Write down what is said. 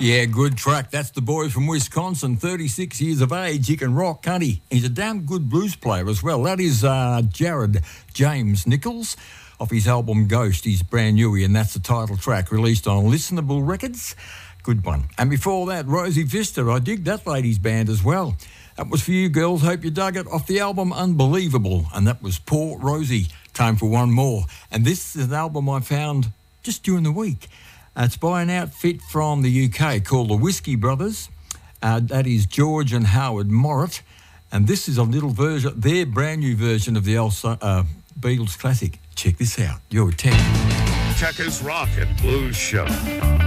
Yeah, good track. That's the boy from Wisconsin, 36 years of age. He can rock, can't he? He's a damn good blues player as well. That is Jared James Nichols off his album Ghost. He's brand new, and that's the title track released on Listenable Records. Good one. And before that, Rosie Vista. I dig that lady's band as well. That was for you girls. Hope you dug it. Off the album Unbelievable. And that was Poor Rosie. Time for one more. And this is an album I found just during the week. It's by an outfit from the UK called the Whiskey Brothers. That is George and Howard Morritt. And this is a little version, their brand new version of the Beatles classic. Check this out. You're 10. Checkers Rock and Blues Show.